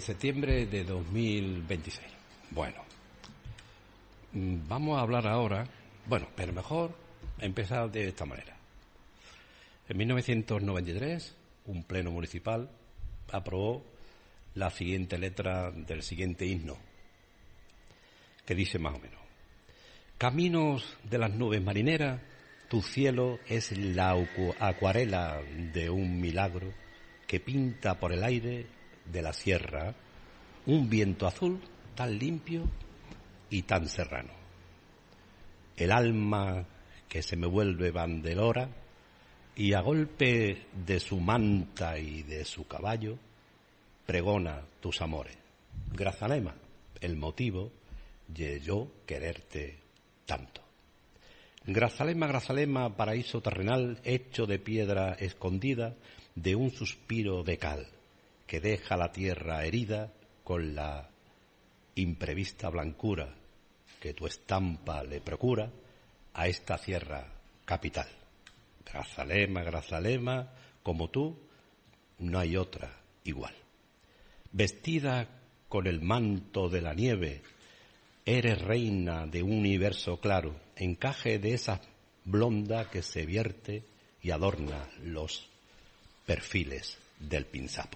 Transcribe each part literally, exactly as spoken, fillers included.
Septiembre de dos mil veintiséis. Bueno, vamos a hablar ahora, bueno, pero mejor empezar de esta manera. En mil novecientos noventa y tres, un pleno municipal aprobó la siguiente letra del siguiente himno, que dice más o menos: Caminos de las nubes marineras, tu cielo es la acuarela de un milagro que pinta por el aire de la sierra un viento azul tan limpio y tan serrano. El alma que se me vuelve bandelora y a golpe de su manta y de su caballo pregona tus amores. Grazalema, el motivo de yo quererte tanto. Grazalema, Grazalema, paraíso terrenal hecho de piedra escondida de un suspiro de cal que deja la tierra herida con la imprevista blancura que tu estampa le procura a esta tierra capital. Grazalema, Grazalema, como tú, no hay otra igual. Vestida con el manto de la nieve, eres reina de un universo claro, encaje de esa blonda que se vierte y adorna los perfiles del Pinzapo.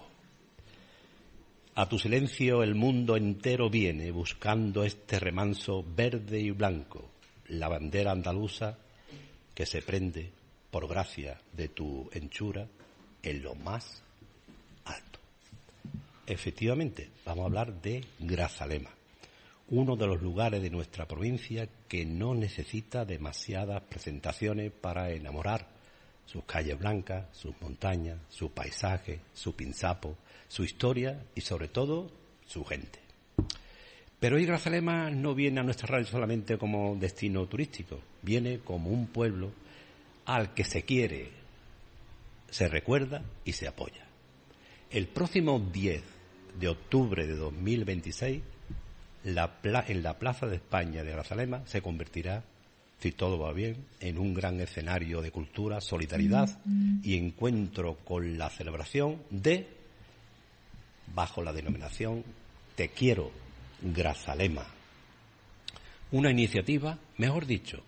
A tu silencio el mundo entero viene buscando este remanso verde y blanco, la bandera andaluza que se prende por gracia de tu hechura en lo más alto. Efectivamente, vamos a hablar de Grazalema, uno de los lugares de nuestra provincia que no necesita demasiadas presentaciones para enamorar. Sus calles blancas, sus montañas, su paisaje, su Pinzapo, su historia y, sobre todo, su gente. Pero hoy Grazalema no viene a nuestra radio solamente como destino turístico, viene como un pueblo al que se quiere, se recuerda y se apoya. El próximo diez de octubre de dos mil veintiséis, la pla- en la Plaza de España de Grazalema se convertirá, si todo va bien, en un gran escenario de cultura, solidaridad y encuentro con la celebración de, bajo la denominación Te quiero, Grazalema. Una iniciativa, mejor dicho,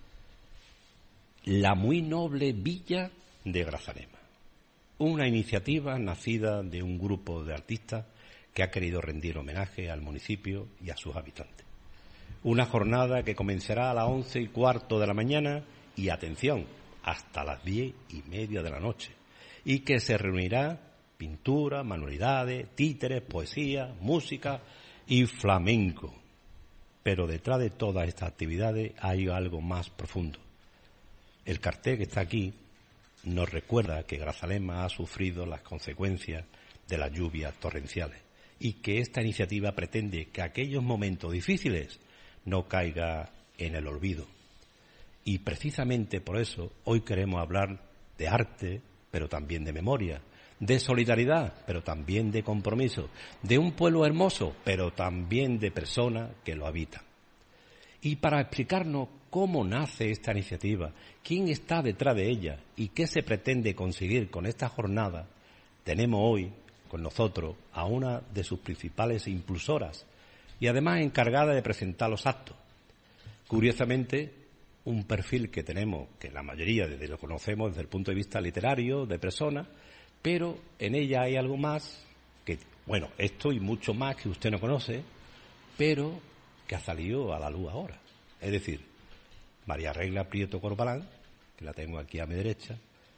la muy noble Villa de Grazalema. Una iniciativa nacida de un grupo de artistas que ha querido rendir homenaje al municipio y a sus habitantes. Una jornada que comenzará a las once y cuarto de la mañana y, atención, hasta las diez y media de la noche, y que se reunirá pintura, manualidades, títeres, poesía, música y flamenco. Pero detrás de todas estas actividades hay algo más profundo. El cartel que está aquí nos recuerda que Grazalema ha sufrido las consecuencias de las lluvias torrenciales y que esta iniciativa pretende que aquellos momentos difíciles no caiga en el olvido. Y precisamente por eso hoy queremos hablar de arte, pero también de memoria, de solidaridad, pero también de compromiso, de un pueblo hermoso, pero también de personas que lo habitan. Y para explicarnos cómo nace esta iniciativa, quién está detrás de ella y qué se pretende conseguir con esta jornada, tenemos hoy con nosotros a una de sus principales impulsoras y además encargada de presentar los actos. Curiosamente, un perfil que tenemos, que la mayoría de lo conocemos desde el punto de vista literario, de persona, pero en ella hay algo más, que, bueno, esto y mucho más que usted no conoce, pero que ha salido a la luz ahora. Es decir, María Regla Prieto Corbalán, que la tengo aquí a mi derecha,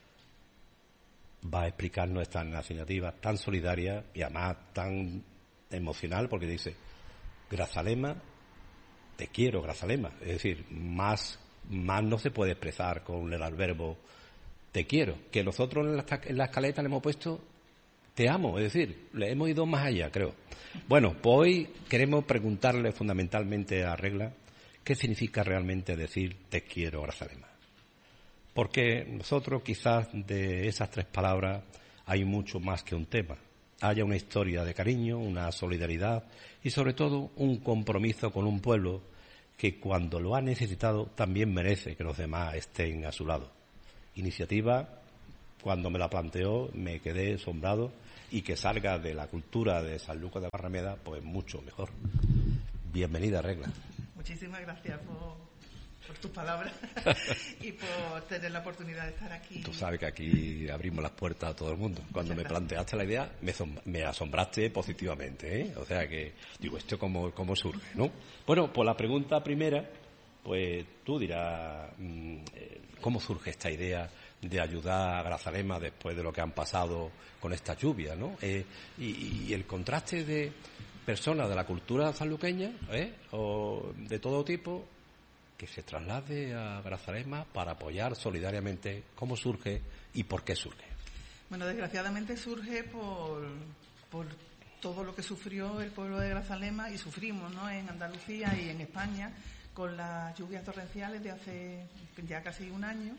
va a explicarnos esta iniciativa tan solidaria y además tan emocional, porque dice: Grazalema, te quiero, Grazalema. Es decir, más, más no se puede expresar con el adverbio te quiero, que nosotros en la, en la escaleta le hemos puesto te amo, es decir, le hemos ido más allá, creo. Bueno, pues hoy queremos preguntarle fundamentalmente a Regla qué significa realmente decir te quiero, Grazalema. Porque nosotros quizás de esas tres palabras hay mucho más que un tema. Haya una historia de cariño, una solidaridad y sobre todo un compromiso con un pueblo que cuando lo ha necesitado también merece que los demás estén a su lado. Iniciativa, cuando me la planteó me quedé asombrado y que salga de la cultura de Sanlúcar de Barrameda, pues mucho mejor. Bienvenida, Regla. Muchísimas gracias por, por tus palabras y por tener la oportunidad de estar aquí. Tú sabes que aquí abrimos las puertas a todo el mundo. Cuando me planteaste la idea, me, me asombraste positivamente, ¿eh? O sea que, digo, ¿esto cómo, cómo surge, no? Bueno, pues la pregunta primera, pues tú dirás, ¿cómo surge esta idea de ayudar a Grazalema después de lo que han pasado con esta lluvia, ¿no? Eh, y, y el contraste de personas de la cultura sanluqueña, ¿eh? O de todo tipo, que se traslade a Grazalema para apoyar solidariamente. ¿Cómo surge y por qué surge? Bueno, desgraciadamente surge por, por todo lo que sufrió el pueblo de Grazalema y sufrimos, ¿no?, en Andalucía y en España con las lluvias torrenciales de hace ya casi un año.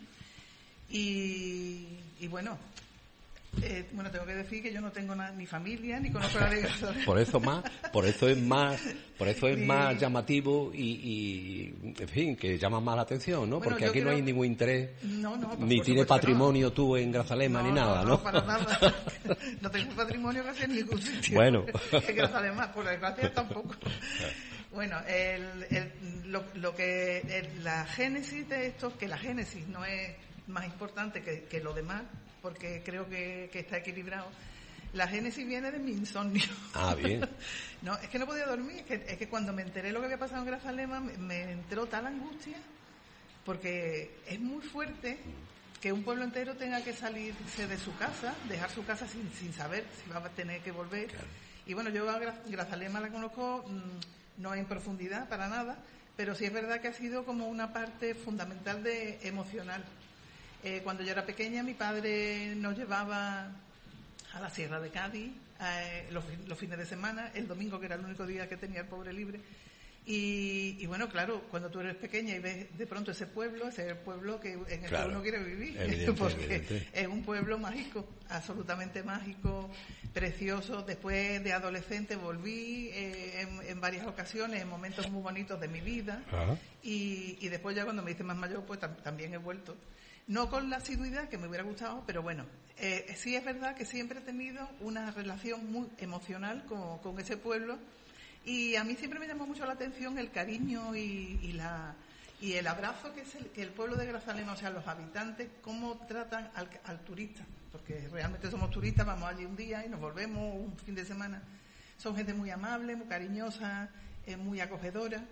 Y, y bueno, eh, bueno, tengo que decir que yo no tengo na, ni familia ni conozco a nadie de Grazalema. Por eso más, por eso es más, por eso es ni... más llamativo y, y, en fin, que llama más la atención, ¿no? Bueno, porque aquí creo... no hay ningún interés, no, no, ni tienes patrimonio no. tú en Grazalema no, ni nada, ¿no? No, no, para nada. No tengo patrimonio casi en ningún sitio. Bueno. En Grazalema, por desgracia, tampoco. Bueno, el, el, lo, lo que el, la génesis de esto, que la génesis no es más importante que, que lo demás, porque creo que, que está equilibrado. La génesis viene de mi insomnio. Ah, bien. No, es que no podía dormir, es que, es que cuando me enteré lo que había pasado en Grazalema, me, me entró tal angustia, porque es muy fuerte que un pueblo entero tenga que salirse de su casa, dejar su casa sin, sin saber si va a tener que volver. Claro. Y bueno, yo a Grazalema la conozco mmm, no en profundidad, para nada, pero sí es verdad que ha sido como una parte fundamental de emocional. Eh, cuando yo era pequeña, mi padre nos llevaba a la Sierra de Cádiz eh, los, los fines de semana, el domingo, que era el único día que tenía el pobre libre. Y, y bueno, claro, cuando tú eres pequeña y ves de pronto ese pueblo, ese es el pueblo que, en el claro, que uno quiere vivir, evidente, porque evidente. Es un pueblo mágico, absolutamente mágico, precioso. Después de adolescente volví eh, en, en varias ocasiones, en momentos muy bonitos de mi vida, y, y después ya cuando me hice más mayor, pues tam, también he vuelto. No con la asiduidad que me hubiera gustado, pero bueno, eh, sí es verdad que siempre he tenido una relación muy emocional con, con ese pueblo. Y a mí siempre me llamó mucho la atención el cariño y, y la y el abrazo que es el, que el pueblo de Grazalema, o sea, los habitantes, cómo tratan al, al turista, porque realmente somos turistas, vamos allí un día y nos volvemos un fin de semana. Son gente muy amable, muy cariñosa, eh, muy acogedora.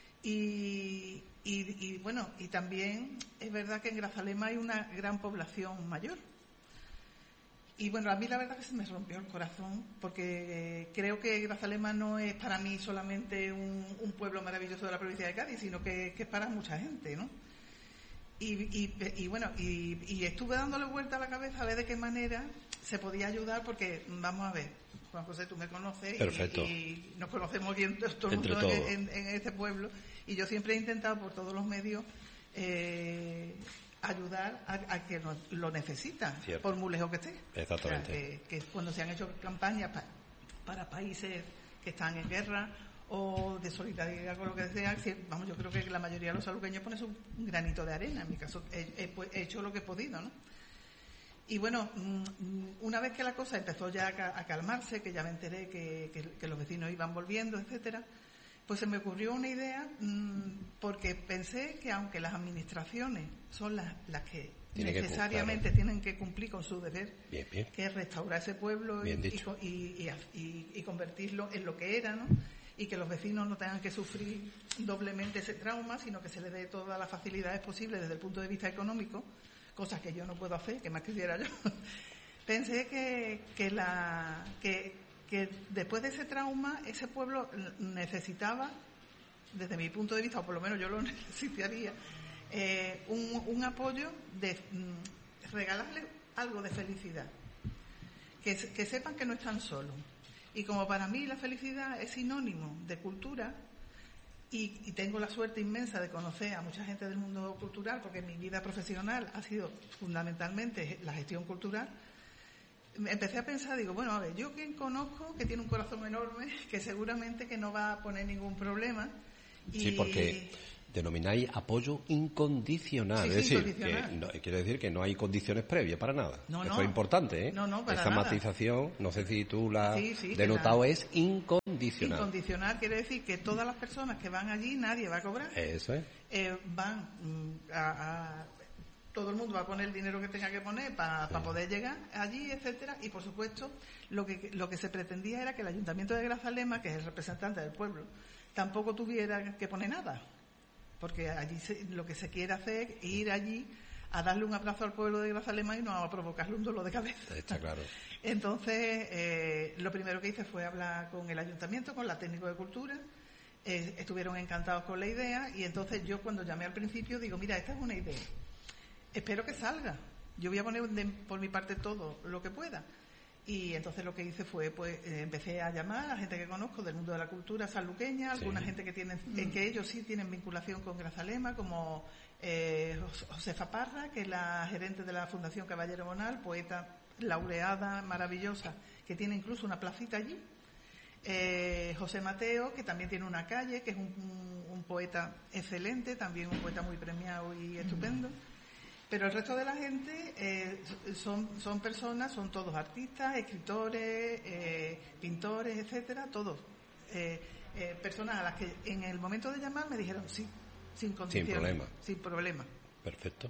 Y, y, y bueno, y también es verdad que en Grazalema hay una gran población mayor. Y bueno, a mí la verdad que se me rompió el corazón, porque creo que Grazalema no es para mí solamente un, un pueblo maravilloso de la provincia de Cádiz, sino que, que es para mucha gente, ¿no? Y, y, y bueno, y, y estuve dándole vuelta a la cabeza a ver de qué manera se podía ayudar, porque vamos a ver, Juan José, tú me conoces y, y nos conocemos bien todo el mundo en, en este pueblo, y yo siempre he intentado por todos los medios eh, ayudar a, a que lo, lo necesita, Cierto. Por muy lejos que esté. Exactamente. O sea, que, que cuando se han hecho campañas pa, para países que están en guerra o de solidaridad con lo que sea, vamos, yo creo que la mayoría de los sanluqueños ponen un granito de arena. En mi caso he, he, he hecho lo que he podido, ¿no? Y bueno, una vez que la cosa empezó ya a calmarse, que ya me enteré que, que, que los vecinos iban volviendo, etcétera, pues se me ocurrió una idea, porque pensé que aunque las administraciones son las, las que Tiene necesariamente que, claro. tienen que cumplir con su deber, bien, bien. que es restaurar ese pueblo y, y, y, y, y convertirlo en lo que era, ¿no? Y que los vecinos no tengan que sufrir doblemente ese trauma, sino que se les dé todas las facilidades posibles desde el punto de vista económico, cosas que yo no puedo hacer, que más quisiera yo. Pensé que, que, la, que, que después de ese trauma, ese pueblo necesitaba, desde mi punto de vista, o por lo menos yo lo necesitaría, eh, un, un apoyo de mm, regalarle algo de felicidad. Que, que sepan que no están solos. Y como para mí la felicidad es sinónimo de cultura, y, y tengo la suerte inmensa de conocer a mucha gente del mundo cultural, porque mi vida profesional ha sido fundamentalmente la gestión cultural, empecé a pensar, digo, bueno, a ver, yo quien conozco que tiene un corazón enorme, que seguramente que no va a poner ningún problema. Y... Sí, porque denomináis apoyo incondicional. Sí, es sí, decir, que no, quiere decir que no hay condiciones previas para nada. No, Eso no. es importante, ¿eh? No, no, para Esa nada. matización, no sé si tú la has Sí, sí, denotado, la... es incondicional. Incondicional quiere decir que todas las personas que van allí, nadie va a cobrar. Eso es. Eh, van mm, a, a... Todo el mundo va a poner el dinero que tenga que poner para sí. pa poder llegar allí, etcétera. Y, por supuesto, lo que, lo que se pretendía era que el Ayuntamiento de Grazalema, que es el representante del pueblo, tampoco tuviera que poner nada. Porque allí se, lo que se quiere hacer es ir allí a darle un abrazo al pueblo de Grazalema y no a provocarle un dolor de cabeza. Está claro. Entonces, eh, lo primero que hice fue hablar con el ayuntamiento, con la técnico de cultura. Eh, estuvieron encantados con la idea y entonces yo, cuando llamé al principio, digo, mira, esta es una idea. Espero que salga. Yo voy a poner de, por mi parte todo lo que pueda. Y entonces lo que hice fue, pues, eh, empecé a llamar a gente que conozco del mundo de la cultura sanluqueña, alguna sí. gente que tiene, en que ellos sí tienen vinculación con Grazalema, como eh, Josefa Parra, que es la gerente de la Fundación Caballero Bonal, poeta laureada, maravillosa, que tiene incluso una placita allí. Eh, José Mateo, que también tiene una calle, que es un, un, un poeta excelente, también un poeta muy premiado y estupendo. Pero el resto de la gente eh, son, son personas, son todos artistas, escritores, eh, pintores, etcétera, todos. Eh, eh, personas a las que en el momento de llamar me dijeron sí, sin condiciones. Sin problema. Sin problema. Perfecto.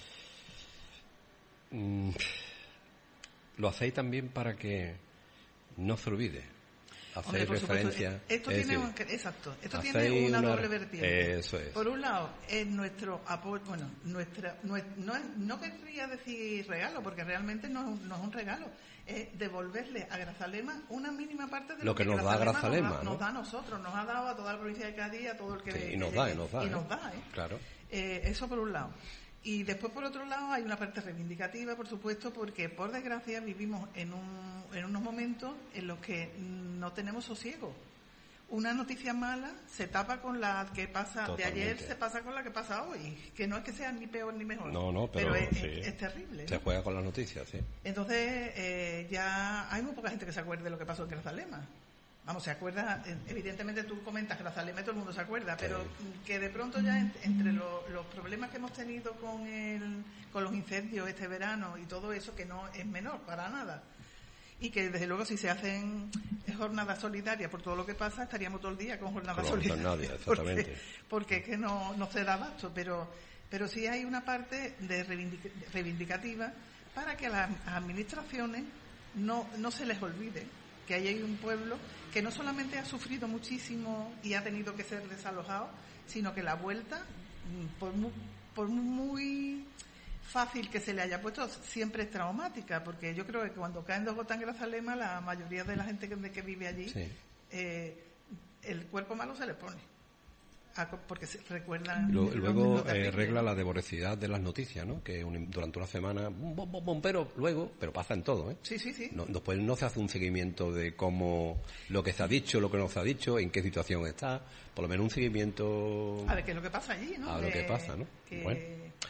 Mm, lo hacéis también para que no se olvide. Hacer referencia. Esto es tiene, decir, un, exacto, esto tiene una, una doble vertiente. Eso es. Por un lado, es nuestro apoyo, bueno, nuestra, no, no, no querría decir regalo, porque realmente no es un, no es un regalo, es devolverle a Grazalema una mínima parte de lo, lo que, que nos Grazalema da Grazalema, nos, ¿no? nos da a nosotros, nos ha dado a toda la provincia de Cádiz, a todo el que sí, ve, y nos que da, llegue, y nos da, y ¿eh? nos da, ¿eh? Claro. Eh, eso por un lado. Y después, por otro lado, hay una parte reivindicativa, por supuesto, porque, por desgracia, vivimos en, un, en unos momentos en los que no tenemos sosiego. Una noticia mala se tapa con la que pasa Totalmente. de ayer, se pasa con la que pasa hoy. Que no es que sea ni peor ni mejor. No, no, pero, pero es, sí. es, es terrible, ¿no? Se juega con las noticias, sí. Entonces, eh, ya hay muy poca gente que se acuerde de lo que pasó en Grazalema. Vamos, se acuerda, evidentemente tú comentas Grazalema y todo el mundo se acuerda, pero sí. que de pronto ya en, entre lo, los problemas que hemos tenido con, el, con los incendios este verano y todo eso, que no es menor para nada. Y que desde luego si se hacen jornadas solidarias por todo lo que pasa, estaríamos todo el día con jornadas con solidarias. Exactamente. Porque, porque es que no, no se da abasto, pero, pero sí hay una parte de reivindic- reivindicativa para que a las administraciones no, no se les olvide que ahí hay un pueblo que no solamente ha sufrido muchísimo y ha tenido que ser desalojado, sino que la vuelta, por muy, por muy fácil que se le haya puesto, siempre es traumática, porque yo creo que cuando caen dos gotas en Grazalema, la mayoría de la gente que, que vive allí, sí. eh, el cuerpo malo se le pone, porque se recuerdan... Lo, luego eh, regla la devoracidad de las noticias, ¿no? Que un, durante una semana, bom, bom, bom, pero luego, pero pasa en todo, ¿eh? Sí, sí, sí. No, después no se hace un seguimiento de cómo, lo que se ha dicho, lo que no se ha dicho, en qué situación está, por lo menos un seguimiento... A ver, qué es lo que pasa allí, ¿no? A que, lo que pasa, ¿no? Que... Bueno.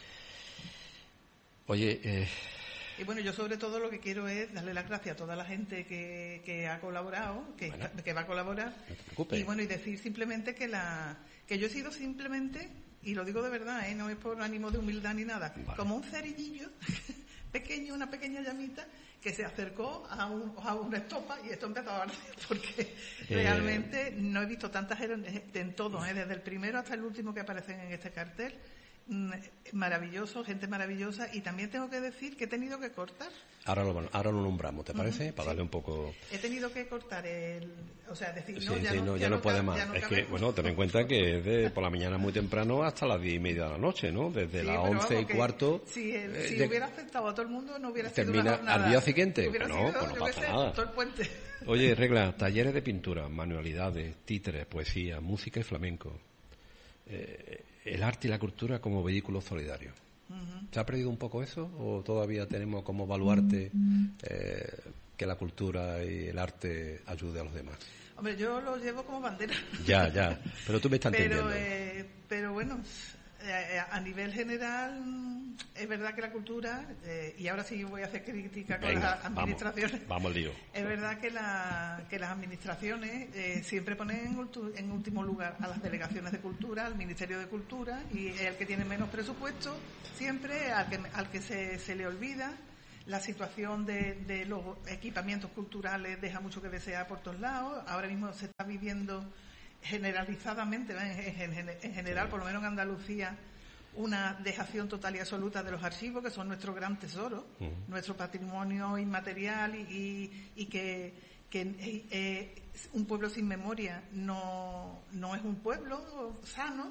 Oye, eh... Y bueno, yo sobre todo lo que quiero es darle las gracias a toda la gente que, que ha colaborado, que, bueno, que va a colaborar. No te preocupes. Y bueno, y decir simplemente que la que yo he sido simplemente, y lo digo de verdad, ¿eh? No es por ánimo de humildad ni nada, vale. Como un cerillillo pequeño, una pequeña llamita que se acercó a, un, a una estopa y esto empezó a arder, porque eh... realmente no he visto tantas en todo, ¿eh? Desde el primero hasta el último que aparecen en este cartel. Maravilloso, gente maravillosa, y también tengo que decir que he tenido que cortar. Ahora lo, ahora lo nombramos, ¿te parece? Uh-huh, Para sí. darle un poco... He tenido que cortar el... O sea, decir, no, sí, ya, sí, no, no, ya, ya no, no puede cabe, más. No es cabe. que, bueno, ten en cuenta que es de por la mañana muy temprano hasta las diez y media de la noche, ¿no? Desde sí, las once y cuarto... Si, el, eh, si de, hubiera afectado a todo el mundo, no hubiera termina sido una jornada. al día siguiente. Hubiera No, sido, pues no yo pasa qué sé, nada. todo el puente. Oye, Regla, talleres de pintura, manualidades, títeres, poesía, música y flamenco. Eh, el arte y la cultura como vehículo solidario. Uh-huh. ¿Se ha perdido un poco eso o todavía tenemos como baluarte eh, que la cultura y el arte ayude a los demás? Hombre, yo lo llevo como bandera. Ya, ya, pero tú me estás pero, entendiendo. Eh, pero bueno, eh, a nivel general, es verdad que la cultura, eh, y ahora sí voy a hacer crítica con Venga, las administraciones. Vamos, vamos al lío. Es verdad que, la, que las administraciones eh, siempre ponen en, ultu, en último lugar a las delegaciones de cultura, al Ministerio de Cultura, y el que tiene menos presupuesto, siempre al que, al que se, se le olvida. La situación de, de los equipamientos culturales deja mucho que desear por todos lados. Ahora mismo se está viviendo generalizadamente, en, en, en general, por lo menos en Andalucía, una dejación total y absoluta de los archivos, que son nuestro gran tesoro, uh-huh. nuestro patrimonio inmaterial, y, y, y que, que eh, un pueblo sin memoria no, no es un pueblo sano.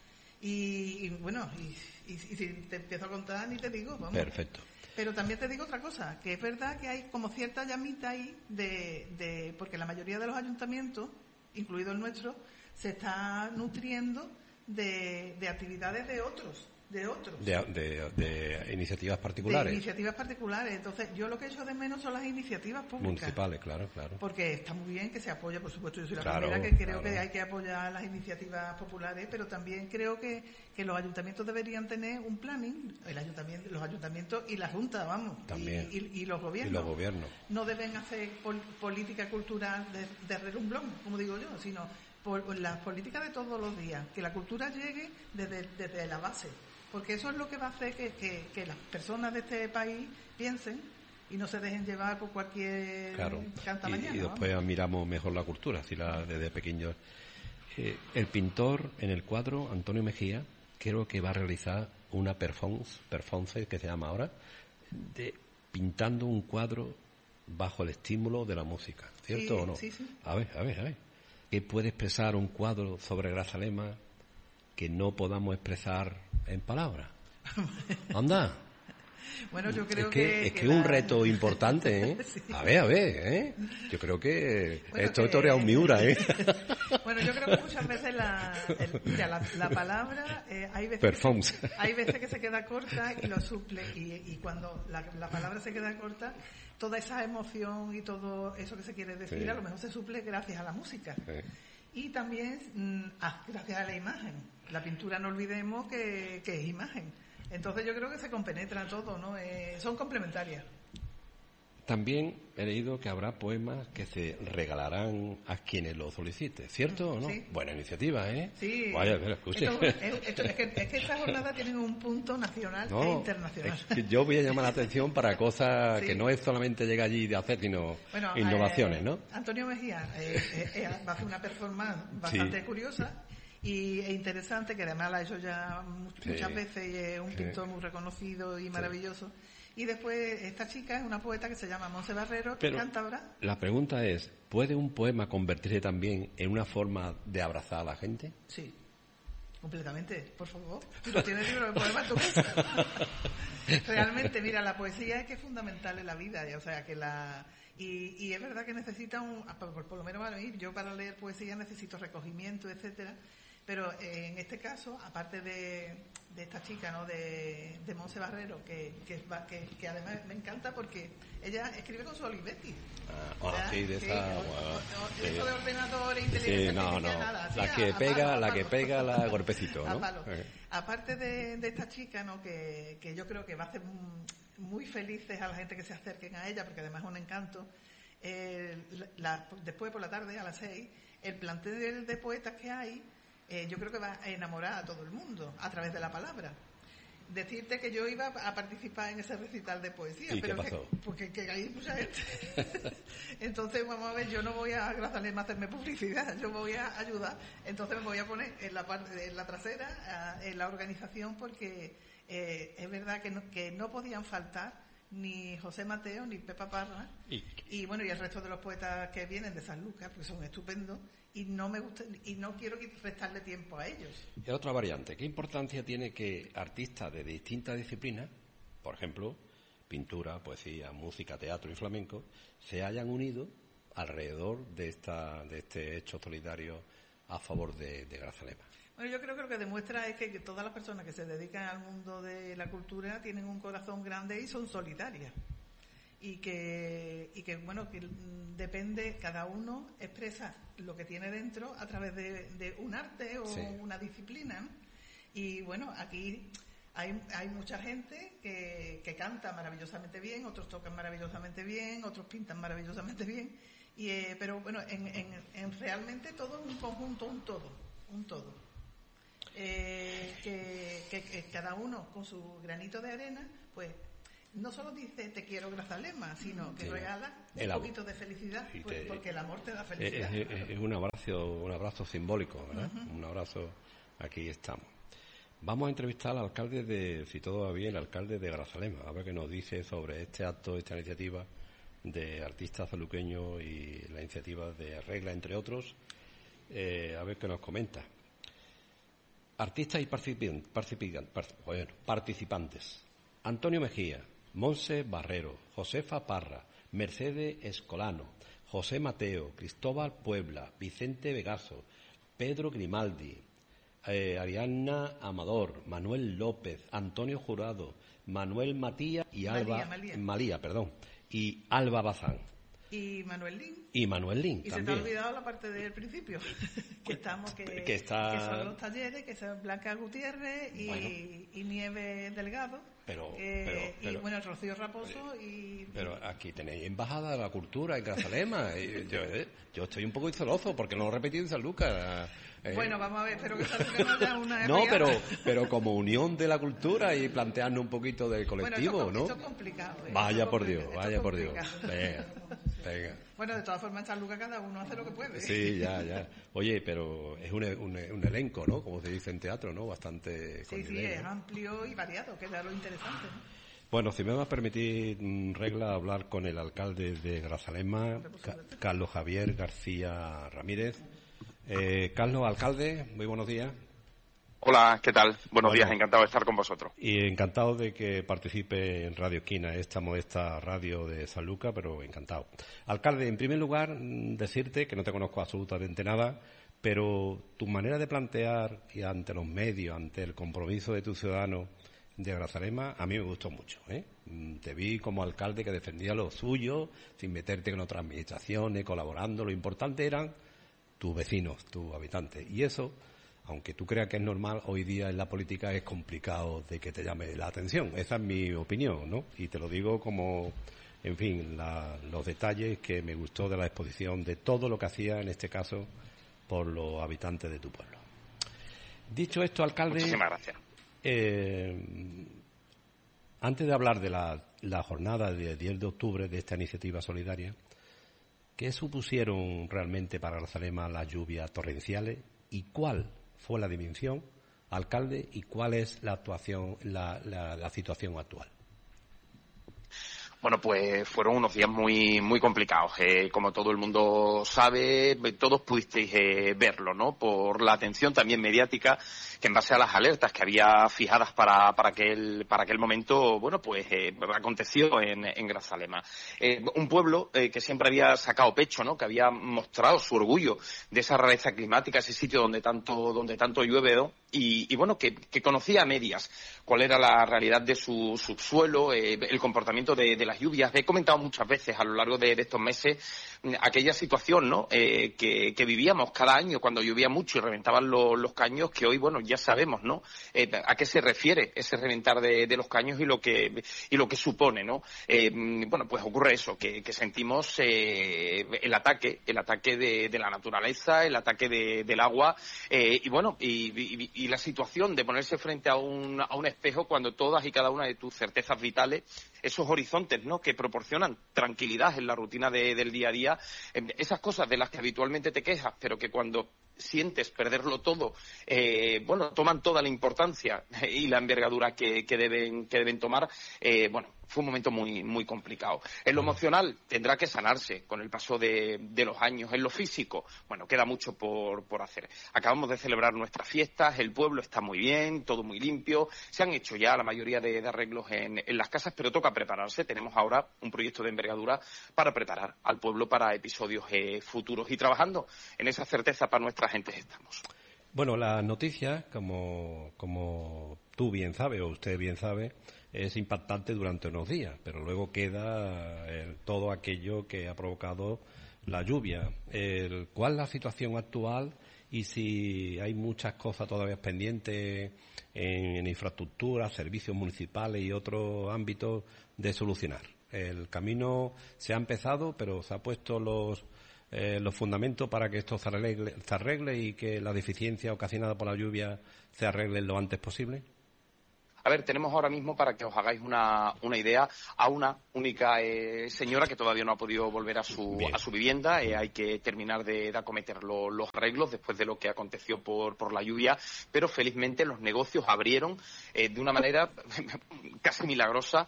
Y, y bueno, y, y, y si te empiezo a contar, ni te digo, vamos. Perfecto. Pero también te digo otra cosa, que es verdad que hay como cierta llamita ahí, de, de porque la mayoría de los ayuntamientos, incluido el nuestro, se está nutriendo de, de actividades de otros, de otros. De, de, de iniciativas particulares. De iniciativas particulares. Entonces, yo lo que echo de menos son las iniciativas públicas. Municipales, claro, claro. Porque está muy bien que se apoye, por supuesto, yo soy la claro, primera que creo claro. que hay que apoyar las iniciativas populares, pero también creo que, que los ayuntamientos deberían tener un planning, el ayuntamiento, los ayuntamientos y la Junta, vamos, también. Y, y, y los gobiernos. Y los gobiernos. No deben hacer pol- política cultural de, de relumbrón, como digo yo, sino por las políticas de todos los días, que la cultura llegue desde, desde la base. Porque eso es lo que va a hacer que, que, que las personas de este país piensen y no se dejen llevar por cualquier claro. canta y, mañana. Y después ¿no? admiramos mejor la cultura, si la desde pequeños. Eh, el pintor en el cuadro, Antonio Mejía, creo que va a realizar una performance, performance que se llama ahora, de pintando un cuadro bajo el estímulo de la música, ¿cierto sí, o no? Sí, sí. A ver, a ver, a ver. ¿Qué puede expresar un cuadro sobre Grazalema que no podamos expresar en palabras? Anda. Bueno, yo creo es que, que... Es que que la... un la... reto importante, ¿eh? Sí. A ver, a ver, ¿eh? Yo creo que bueno, esto es que... Torea un Miura, ¿eh? Bueno, yo creo que muchas veces la, el, mira, la, la palabra, eh, hay, veces Performance. que, hay veces que se queda corta y lo suple, y, y cuando la, la palabra se queda corta, toda esa emoción y todo eso que se quiere decir, sí. a lo mejor se suple gracias a la música. Sí. Y también mmm, ah, gracias a la imagen. La pintura, no olvidemos que, que es imagen. Entonces yo creo que se compenetra todo, ¿no? Eh, son complementarias. También he leído que habrá poemas que se regalarán a quienes lo soliciten, ¿cierto o no? Sí. Buena iniciativa, ¿eh? Sí. Vaya, mira, escuche. Esto, es, esto, es, que, es que esta jornada tiene un punto nacional no, e internacional. Es que yo voy a llamar la atención para cosas sí. que no es solamente llegar allí de hacer, sino bueno, innovaciones, eh, ¿no? Antonio Mejía eh, eh, eh, va a hacer una performance bastante sí. curiosa y e interesante, que además la ha hecho ya muchas sí. veces y es un sí. pintor muy reconocido y maravilloso. Sí. Y después esta chica es una poeta que se llama Monse Barrero, que canta ahora. La pregunta es, ¿puede un poema convertirse también en una forma de abrazar a la gente? Sí, completamente, por favor. Tú no tienes libro de poemas en tu casa. Realmente, mira, la poesía es que es fundamental en la vida, o sea, que la... Y, y es verdad que necesita un... Por, por lo menos para mí, yo para leer poesía necesito recogimiento, etcétera. Pero eh, en este caso, aparte de, de esta chica, ¿no? De, de Monse Barrero, que, que, que, que además me encanta porque ella escribe con su Olivetti. Ah, oh, sí, de esa... Sí, bueno, o, o, eso de ordenador e inteligencia sí, no, no. Nada. La, sí, que a, pega, a palo, la a que pega, la golpecito, ¿no? A eh. Aparte de, de esta chica, ¿no? Que, que yo creo que va a hacer muy felices a la gente que se acerquen a ella, porque además es un encanto. Eh, la, después por la tarde, a las seis, el plantel de poetas que hay, Eh, yo creo que va a enamorar a todo el mundo a través de la palabra. Decirte que yo iba a participar en ese recital de poesía, ¿Y pero qué pasó? Que, porque que hay mucha gente. Entonces, vamos a ver, yo no voy a Grazalema a hacerme publicidad, yo voy a ayudar. Entonces me voy a poner en la parte, en la trasera, en la organización, porque eh, es verdad que no, que no podían faltar ni José Mateo ni Pepa Parra y, y bueno y el resto de los poetas que vienen de San Lucas, porque son estupendos, y no me gusta y no quiero restarle tiempo a ellos. Y otra variante, ¿qué importancia tiene que artistas de distintas disciplinas, por ejemplo, pintura, poesía, música, teatro y flamenco, se hayan unido alrededor de esta de este hecho solidario a favor de, de Grazalema? Bueno, yo creo que lo que demuestra es que, que todas las personas que se dedican al mundo de la cultura tienen un corazón grande y son solidarias. Y que, y que bueno, que depende, cada uno expresa lo que tiene dentro a través de, de un arte o sí. una disciplina, ¿no? Y bueno, aquí hay, hay mucha gente que, que canta maravillosamente bien, otros tocan maravillosamente bien, otros pintan maravillosamente bien, y, eh, pero bueno, en, en, en realmente todo es un conjunto, un todo, un todo. Eh, que, que, que cada uno con su granito de arena, pues no solo dice te quiero Grazalema, sino que sí, regala un el poquito de felicidad, te, pues, porque el amor te da felicidad. Es, es, es un abrazo, un abrazo simbólico, ¿verdad? Uh-huh. Un abrazo, aquí estamos. Vamos a entrevistar al alcalde de, si todo va bien, el alcalde de Grazalema, a ver qué nos dice sobre este acto, esta iniciativa de artistas saluqueños y la iniciativa de Regla, entre otros, eh, a ver qué nos comenta. Artistas y participantes, participantes, bueno, participantes. Antonio Mejía, Monse Barrero, Josefa Parra, Mercedes Escolano, José Mateo, Cristóbal Puebla, Vicente Vegaso, Pedro Grimaldi, eh, Ariadna Amador, Manuel López, Antonio Jurado, Manuel Matías y Alba Malía, Malía. Malía, perdón, y Alba Bazán. Y Manuel Lin. Y Manuel Lin y también. Se te ha olvidado la parte del principio, que estamos que, que, está... que son los talleres, que son Blanca Gutiérrez y, bueno. y Nieve Delgado. Pero, eh, pero, pero, y bueno, Rocío Raposo y... Pero aquí tenéis Embajada de la Cultura en Grazalema. yo, eh, yo estoy un poco celoso porque no lo he repetido en San Lucas. Eh. Bueno, vamos a ver, espero que San Lucas no haya una... No, pero, pero como unión de la cultura y plantearnos un poquito del colectivo, bueno, esto, ¿no? Esto es complicado. ¿eh? Vaya esto por Dios, vaya por Dios. Venga, venga. Bueno, de todas formas, en San Lucas cada uno hace lo que puede. Sí, ya, ya. Oye, pero es un, un, un elenco, ¿no? Como se dice en teatro, ¿no? Bastante... Sí, sí, es amplio y variado, que es lo interesante, ¿no? Bueno, si me vas a permitir, Regla, hablar con el alcalde de Grazalema, Ca- Carlos Javier García Ramírez. Eh, Carlos, alcalde, muy buenos días. Hola, ¿qué tal? Buenos bueno, días, encantado de estar con vosotros. Y encantado de que participe en Radio Esquina, esta modesta radio de San Lucas, pero encantado. Alcalde, en primer lugar, decirte que no te conozco absolutamente nada, pero tu manera de plantear y ante los medios, ante el compromiso de tus ciudadanos de Grazalema, a mí me gustó mucho, ¿eh? Te vi como alcalde que defendía lo suyo, sin meterte con otras administraciones, colaborando. Lo importante eran tus vecinos, tus habitantes. Y eso, aunque tú creas que es normal, hoy día en la política es complicado de que te llame la atención. Esa es mi opinión, ¿no? Y te lo digo como, en fin, la, los detalles que me gustó de la exposición, de todo lo que hacía, en este caso, por los habitantes de tu pueblo. Dicho esto, alcalde... Muchísimas gracias. Eh, antes de hablar de la, la jornada del diez de octubre de esta iniciativa solidaria, ¿qué supusieron realmente para Grazalema las lluvias torrenciales y cuál fue la dimensión, alcalde, y cuál es la actuación, la, la, la situación actual? Bueno, pues fueron unos días muy muy complicados. Eh, como todo el mundo sabe, todos pudisteis eh, verlo, ¿no? Por la atención también mediática que en base a las alertas que había fijadas para para aquel para aquel momento, bueno, pues eh, aconteció en, en Grazalema. Eh, un pueblo eh, que siempre había sacado pecho, ¿no? Que había mostrado su orgullo de esa rareza climática, ese sitio donde tanto donde tanto llueve, ¿no? Y, y bueno, que, que conocía a medias cuál era la realidad de su subsuelo, eh, el comportamiento de, de las lluvias. He comentado muchas veces a lo largo de, de estos meses aquella situación, ¿no? Eh, que, que vivíamos cada año cuando llovía mucho y reventaban lo, los caños, que hoy, bueno, ya sabemos, ¿no? Eh, a qué se refiere ese reventar de, de los caños y lo que y lo que supone, ¿no? Eh, bueno, pues ocurre eso, que, que sentimos eh, el ataque, el ataque de, de la naturaleza, el ataque de, del agua, eh, y bueno, y, y, y la situación de ponerse frente a un, a un espejo cuando todas y cada una de tus certezas vitales, esos horizontes, ¿no? Que proporcionan tranquilidad en la rutina de, del día a día, esas cosas de las que habitualmente te quejas, pero que cuando sientes perderlo todo, eh, bueno, toman toda la importancia y la envergadura que, que deben que deben tomar. Eh, bueno, fue un momento muy muy complicado. En lo emocional tendrá que sanarse con el paso de, de los años. En lo físico, bueno, queda mucho por, por hacer. Acabamos de celebrar nuestras fiestas, el pueblo está muy bien, todo muy limpio, se han hecho ya la mayoría de, de arreglos en, en las casas, pero toca prepararse. Tenemos ahora un proyecto de envergadura para preparar al pueblo para episodios eh, futuros y trabajando en esa certeza para nuestra gente estamos. Bueno, la noticia, como, como tú bien sabes, o usted bien sabe, es impactante durante unos días, pero luego queda eh, todo aquello que ha provocado la lluvia, el, ¿cuál es la situación actual y si hay muchas cosas todavía pendientes en, en infraestructura, servicios municipales y otros ámbitos de solucionar? El camino se ha empezado, pero se ha puesto los eh, los fundamentos para que esto se arregle, se arregle y que la deficiencia ocasionada por la lluvia se arregle lo antes posible. A ver, tenemos ahora mismo, para que os hagáis una, una idea, a una única eh, señora que todavía no ha podido volver a su, a su vivienda. Eh, hay que terminar de, de acometer lo, los arreglos después de lo que aconteció por, por la lluvia, pero felizmente los negocios abrieron eh, de una manera casi milagrosa,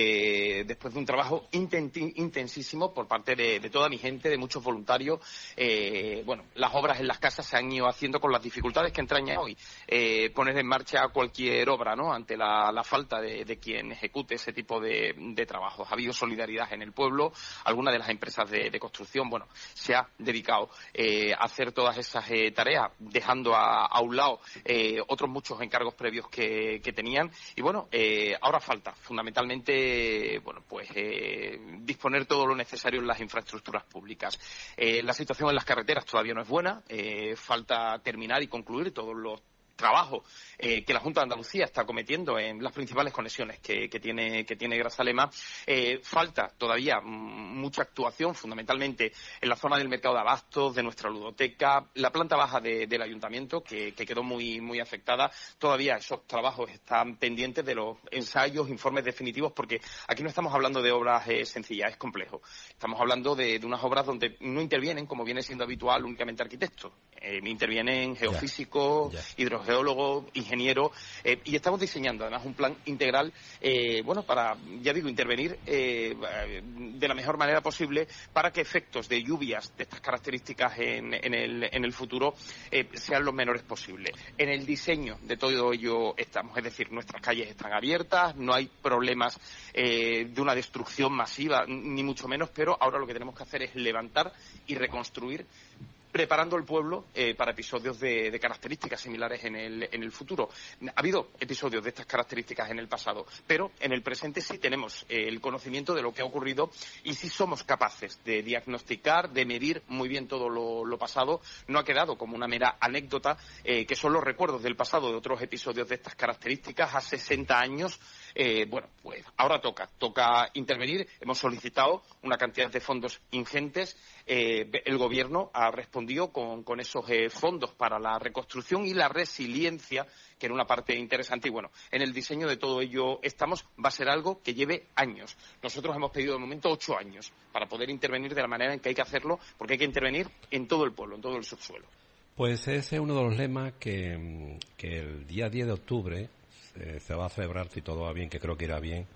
eh, después de un trabajo intenti, intensísimo por parte de, de toda mi gente, de muchos voluntarios. Eh, bueno, las obras en las casas se han ido haciendo con las dificultades que entraña hoy eh, poner en marcha cualquier obra, ¿no?, ante la La, la falta de, de quien ejecute ese tipo de, de trabajos. Ha habido solidaridad en el pueblo. Algunas de las empresas de, de construcción, bueno, se ha dedicado eh, a hacer todas esas eh, tareas, dejando a, a un lado eh, otros muchos encargos previos que, que tenían. Y bueno, eh, ahora falta fundamentalmente, bueno, pues eh, disponer todo lo necesario en las infraestructuras públicas. Eh, la situación en las carreteras todavía no es buena. Eh, falta terminar y concluir todos los trabajo eh, que la Junta de Andalucía está cometiendo en las principales conexiones que, que tiene que tiene Grazalema. Eh, falta todavía m- mucha actuación, fundamentalmente en la zona del mercado de abastos, de nuestra ludoteca, la planta baja de, del ayuntamiento, que, que quedó muy muy afectada. Todavía esos trabajos están pendientes de los ensayos, informes definitivos, porque aquí no estamos hablando de obras eh, sencillas, es complejo. Estamos hablando de, de unas obras donde no intervienen, como viene siendo habitual, únicamente arquitectos. Eh, intervienen geofísicos, yeah, yeah. hidrogeólogos, ingenieros, eh, y estamos diseñando además un plan integral, eh, bueno, para, ya digo, intervenir eh, de la mejor manera posible para que efectos de lluvias de estas características en, en, el, en el futuro eh, sean los menores posibles. En el diseño de todo ello estamos, es decir, nuestras calles están abiertas, no hay problemas eh, de una destrucción masiva, ni mucho menos, pero ahora lo que tenemos que hacer es levantar y reconstruir, preparando el pueblo eh, para episodios de, de características similares en el, en el futuro. Ha habido episodios de estas características en el pasado, pero en el presente sí tenemos eh, el conocimiento de lo que ha ocurrido y sí somos capaces de diagnosticar, de medir muy bien todo lo, lo pasado. No ha quedado como una mera anécdota, eh, que son los recuerdos del pasado de otros episodios de estas características. A sesenta años, eh, bueno, pues ahora toca, toca intervenir. Hemos solicitado una cantidad de fondos ingentes. Eh, el Gobierno ha respondido Con, con esos eh, fondos para la reconstrucción y la resiliencia, que era una parte interesante. Y bueno, en el diseño de todo ello estamos. Va a ser algo que lleve años. Nosotros hemos pedido de momento ocho años para poder intervenir de la manera en que hay que hacerlo, porque hay que intervenir en todo el pueblo, en todo el subsuelo. Pues ese es uno de los lemas que, que el día diez de octubre eh, se va a celebrar, si todo va bien, que creo que irá bien.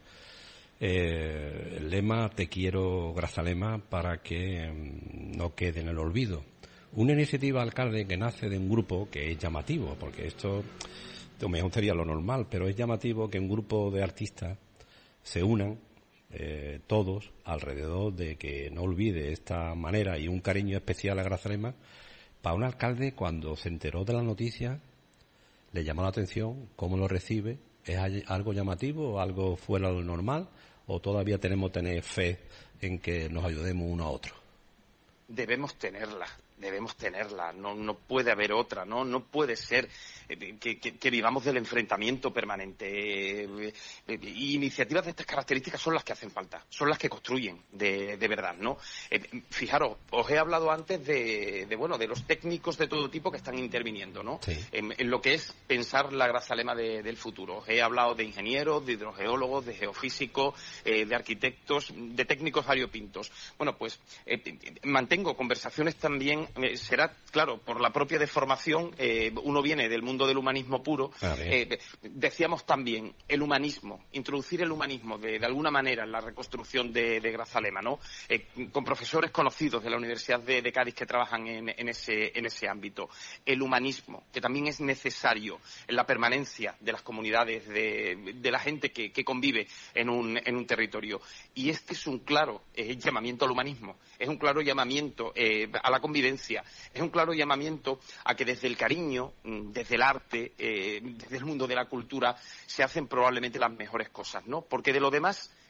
Eh, el lema "Te quiero, Grazalema", para que mm, no quede en el olvido. Una iniciativa, alcalde, que nace de un grupo que es llamativo, porque esto, lo mejor sería lo normal, pero es llamativo que un grupo de artistas se unan, eh, todos, alrededor de que no olvide esta manera y un cariño especial a Grazalema. Para un alcalde, cuando se enteró de la noticia, le llamó la atención cómo lo recibe. ¿Es algo llamativo o algo fuera de lo normal? ¿O todavía tenemos que tener fe en que nos ayudemos uno a otro? Debemos tenerla, debemos tenerla, no, no puede haber otra, no, no puede ser eh, que, que, que vivamos del enfrentamiento permanente. Eh, eh, iniciativas de estas características son las que hacen falta, son las que construyen de, de verdad, ¿no? Eh, fijaros, os he hablado antes de, de, bueno, de los técnicos de todo tipo que están interviniendo, ¿no? Sí. En, en lo que es pensar la Grazalema de, del futuro. Os he hablado de ingenieros, de hidrogeólogos, de geofísicos, eh, de arquitectos, de técnicos variopintos. Bueno, pues eh, mantengo Tengo conversaciones también, eh, será, claro, por la propia deformación, eh, uno viene del mundo del humanismo puro. Ah, eh, decíamos también el humanismo, introducir el humanismo de, de alguna manera en la reconstrucción de, de Grazalema, ¿no? Eh, con profesores conocidos de la Universidad de, de Cádiz que trabajan en, en, ese, en ese ámbito. El humanismo, que también es necesario en la permanencia de las comunidades, de, de la gente que, que convive en un, en un territorio. Y este es un claro eh, llamamiento al humanismo, es un claro llamamiento Eh, a la convivencia, es un claro llamamiento a que desde el cariño, desde el arte, eh, desde el mundo de la cultura, se hacen probablemente las mejores cosas, ¿no? Porque de lo demás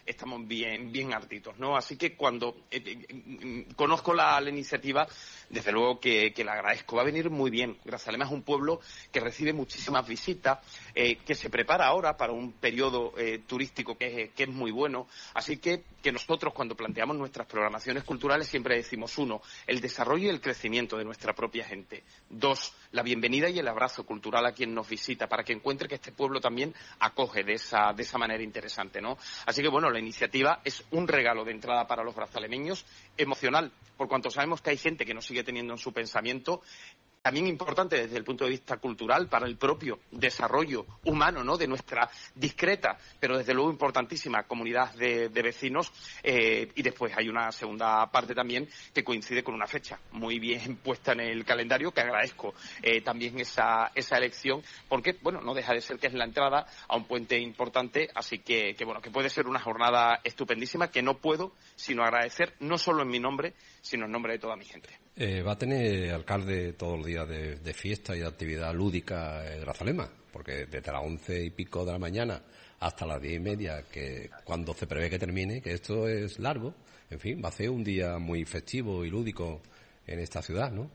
estamos bien, bien hartitos, ¿no? Así que cuando eh, eh, conozco la, la iniciativa, desde luego que, que la agradezco. Va a venir muy bien. Grazalema es un pueblo que recibe muchísimas visitas, eh, que se prepara ahora para un periodo eh, turístico que es, que es muy bueno. Así que, que nosotros, cuando planteamos nuestras programaciones culturales, siempre decimos, uno, el desarrollo y el crecimiento de nuestra propia gente. Dos, la bienvenida y el abrazo cultural a quien nos visita, para que encuentre que este pueblo también acoge de esa, de esa manera interesante, ¿no? Así que, bueno, la iniciativa es un regalo de entrada para los grazalemeños, emocional, por cuanto sabemos que hay gente que nos sigue teniendo en su pensamiento, también importante desde el punto de vista cultural para el propio desarrollo humano, ¿no?, de nuestra discreta, pero desde luego importantísima comunidad de, de vecinos, eh, y después hay una segunda parte también que coincide con una fecha muy bien puesta en el calendario, que agradezco eh, también esa, esa elección, porque, bueno, no deja de ser que es la entrada a un puente importante, así que, que bueno, que puede ser una jornada estupendísima que no puedo sino agradecer, no solo en mi nombre, sino en nombre de toda mi gente. Eh, va a tener, alcalde, todos los días de, de fiesta y de actividad lúdica en Grazalema, porque desde las once y pico de la mañana hasta las diez y media, que cuando se prevé que termine, que esto es largo, en fin, va a ser un día muy festivo y lúdico en esta ciudad, ¿no?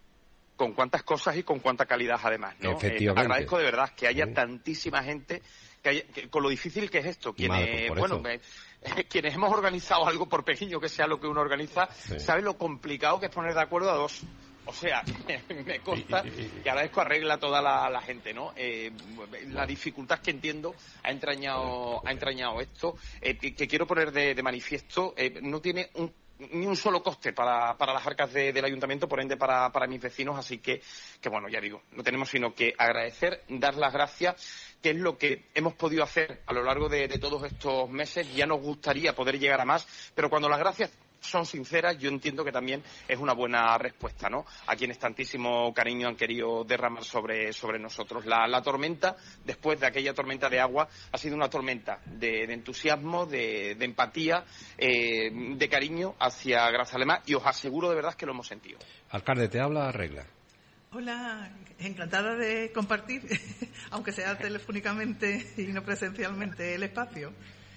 Con cuántas cosas y con cuánta calidad además, ¿no? Efectivamente. Eh, agradezco de verdad que haya sí. tantísima gente, que haya, que, con lo difícil que es esto, quienes, Madre, pues bueno, me, quienes hemos organizado algo, por pequeño que sea lo que uno organiza, sí. sabe lo complicado que es poner de acuerdo a dos. O sea, me consta que agradezco arregla a toda la, la gente, ¿no? Eh, la dificultad que entiendo ha entrañado, ha entrañado esto, eh, que, que quiero poner de, de manifiesto, eh, no tiene un ni un solo coste para, para las arcas de, del ayuntamiento, por ende para, para mis vecinos, así que, que bueno, ya digo, no tenemos sino que agradecer, dar las gracias, que es lo que hemos podido hacer a lo largo de, de todos estos meses. Ya nos gustaría poder llegar a más, pero cuando las gracias son sinceras, yo entiendo que también es una buena respuesta, ¿no?, a quienes tantísimo cariño han querido derramar sobre, sobre nosotros. La, la tormenta, después de aquella tormenta de agua, ha sido una tormenta de, de entusiasmo, de, de empatía, eh, de cariño hacia Grazalema, y os aseguro de verdad que lo hemos sentido. Alcalde, te habla Regla. Hola, encantada de compartir, aunque sea telefónicamente y no presencialmente, el espacio.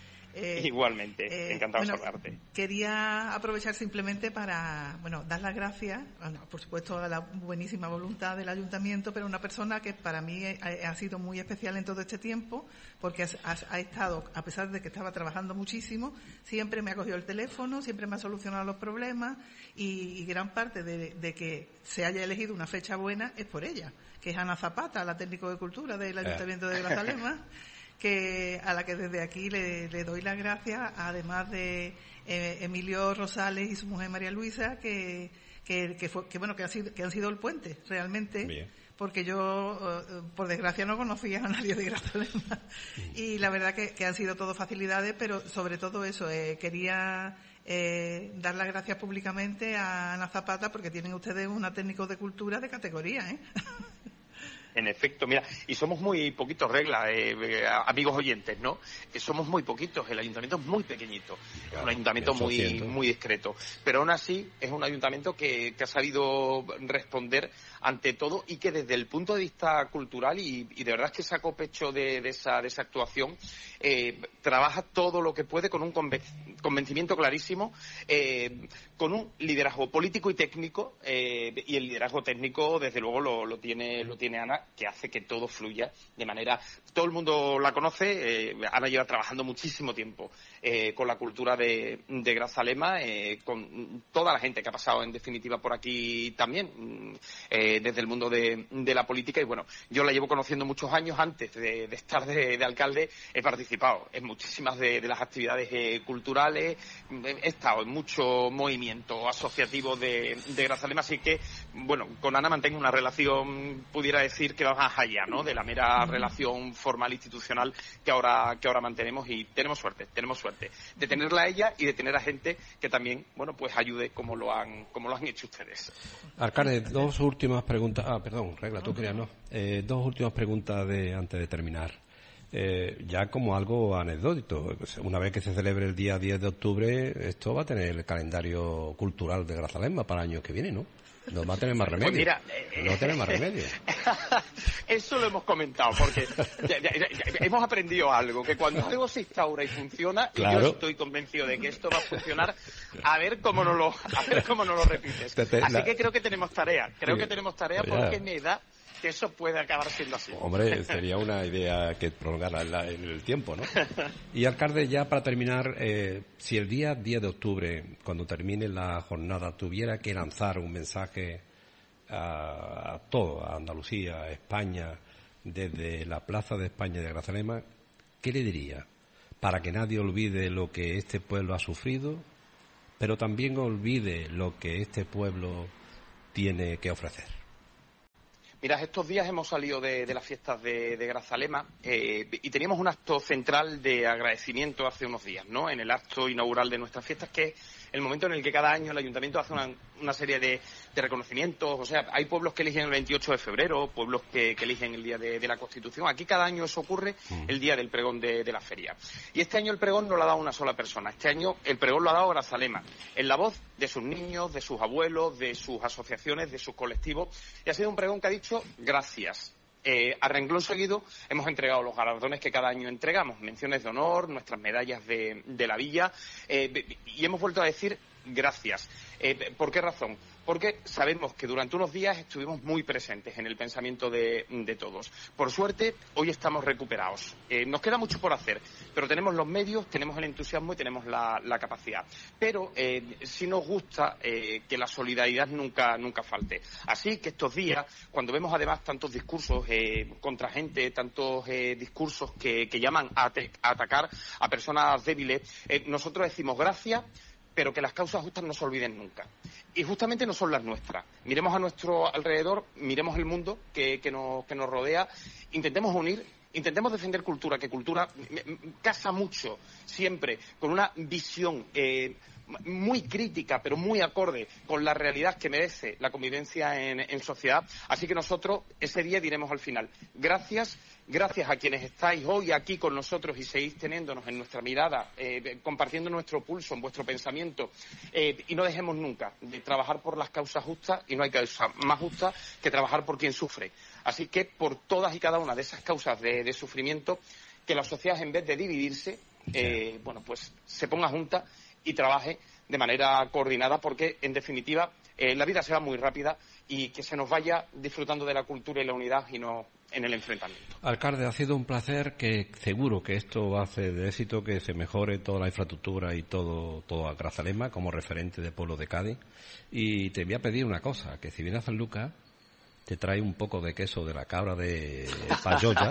Eh, Igualmente, eh, encantado bueno, de saludarte. Quería aprovechar simplemente para, bueno, dar las gracias, bueno, por supuesto, a la buenísima voluntad del ayuntamiento, pero una persona que para mí ha, ha sido muy especial en todo este tiempo, porque ha, ha estado, a pesar de que estaba trabajando muchísimo, siempre me ha cogido el teléfono, siempre me ha solucionado los problemas, y, y gran parte de, de que se haya elegido una fecha buena es por ella, que es Ana Zapata, la técnico de cultura del Ayuntamiento de Grazalema, que a la que desde aquí le, le doy las gracias, además de eh, Emilio Rosales y su mujer María Luisa, que que, que, fue, que bueno que han sido que han sido el puente realmente. Bien. Porque yo, eh, por desgracia, no conocía a nadie de Grazalema, y la verdad que, que han sido todo facilidades, pero sobre todo eso, eh, quería eh, dar las gracias públicamente a Ana Zapata, porque tienen ustedes una técnico de cultura de categoría, ¿eh? En efecto, mira, y somos muy poquitos, Regla, eh, eh, amigos oyentes, ¿no? Que somos muy poquitos, el ayuntamiento es muy pequeñito, claro, es un ayuntamiento muy muy discreto, pero aún así es un ayuntamiento que, que ha sabido responder ante todo, y que desde el punto de vista cultural, y, y de verdad es que sacó pecho de, de, esa, de esa actuación, eh, trabaja todo lo que puede con un conven- convencimiento clarísimo, eh, con un liderazgo político y técnico, eh, y el liderazgo técnico desde luego lo, lo tiene lo tiene Ana, que hace que todo fluya de manera... Todo el mundo la conoce, eh, Ana lleva trabajando muchísimo tiempo eh, con la cultura de, de Grazalema, eh, con toda la gente que ha pasado en definitiva por aquí también, eh, desde el mundo de, de la política, y bueno, yo la llevo conociendo muchos años. Antes de, de estar de, de alcalde he participado en muchísimas de, de las actividades eh, culturales, he estado en mucho movimiento asociativo de, de Grazalema, así que bueno, con Ana mantengo una relación, pudiera decir que va más allá, ¿no?, de la mera relación formal institucional que ahora que ahora mantenemos, y tenemos suerte, tenemos suerte de tenerla a ella y de tener a gente que también, bueno, pues ayude como lo han como lo han hecho ustedes. Alcalde, dos últimas preguntas. Ah, perdón, Regla, tú querías, ¿no? Eh, dos últimas preguntas de antes de terminar. Eh, ya como algo anecdótico, una vez que se celebre el día diez de octubre, esto va a tener el calendario cultural de Grazalema para el año que viene, ¿no? No va a tener más remedio. Pues mira, no va a tener más remedio. Eso lo hemos comentado, porque ya, ya, ya, hemos aprendido algo, que cuando algo se instaura y funciona, claro. y yo estoy convencido de que esto va a funcionar, a ver cómo no lo, a ver cómo no lo repites. Te, te, Así la... que creo que tenemos tarea, creo sí. que tenemos tarea pues porque me da que eso puede acabar siendo así. Hombre, sería una idea que prolongara la, en el tiempo, ¿no? Y, alcalde, ya para terminar, eh, si el día diez de octubre, cuando termine la jornada, tuviera que lanzar un mensaje a, a todo, a Andalucía, a España, desde la Plaza de España de Grazalema, ¿qué le diría? Para que nadie olvide lo que este pueblo ha sufrido, pero también olvide lo que este pueblo tiene que ofrecer. Mira, estos días hemos salido de, de las fiestas de, de Grazalema eh, y teníamos un acto central de agradecimiento hace unos días, ¿no? En el acto inaugural de nuestras fiestas, que es el momento en el que cada año el Ayuntamiento hace una, una serie de, de reconocimientos. O sea, hay pueblos que eligen el veintiocho de febrero, pueblos que, que eligen el día de, de la Constitución. Aquí cada año eso ocurre el día del pregón de, de la feria. Y este año el pregón no lo ha dado una sola persona. Este año el pregón lo ha dado Grazalema, en la voz de sus niños, de sus abuelos, de sus asociaciones, de sus colectivos. Y ha sido un pregón que ha dicho gracias. Eh, a renglón seguido hemos entregado los galardones que cada año entregamos, menciones de honor, nuestras medallas de, de la villa, eh, y hemos vuelto a decir gracias. Eh, ¿Por qué razón? Porque sabemos que durante unos días estuvimos muy presentes en el pensamiento de, de todos. Por suerte, hoy estamos recuperados. Eh, nos queda mucho por hacer, pero tenemos los medios, tenemos el entusiasmo y tenemos la, la capacidad. Pero eh, sí nos gusta eh, que la solidaridad nunca, nunca falte. Así que estos días, cuando vemos además tantos discursos eh, contra gente, tantos eh, discursos que, que llaman a, te, a atacar a personas débiles, eh, nosotros decimos gracias, pero que las causas justas no se olviden nunca. Y justamente no son las nuestras. Miremos a nuestro alrededor, miremos el mundo que, que, nos, que nos rodea, intentemos unir, intentemos defender cultura, que cultura casa mucho, siempre, con una visión eh, muy crítica, pero muy acorde con la realidad que merece la convivencia en, en sociedad. Así que nosotros ese día diremos al final, gracias, gracias a quienes estáis hoy aquí con nosotros y seguís teniéndonos en nuestra mirada, eh, compartiendo nuestro pulso, en vuestro pensamiento, eh, y no dejemos nunca de trabajar por las causas justas, y no hay causa más justa que trabajar por quien sufre. Así que por todas y cada una de esas causas de, de sufrimiento, que la sociedad, en vez de dividirse, eh, bueno, pues se ponga junta y trabaje de manera coordinada, porque en definitiva eh, la vida se va muy rápida, y que se nos vaya disfrutando de la cultura y la unidad y no en el enfrentamiento. Alcalde, ha sido un placer, que seguro que esto va a hacer de éxito, que se mejore toda la infraestructura y todo, todo a Grazalema como referente de pueblo de Cádiz. Y te voy a pedir una cosa, que si vienes a San Lucas, te trae un poco de queso de la cabra de Payoya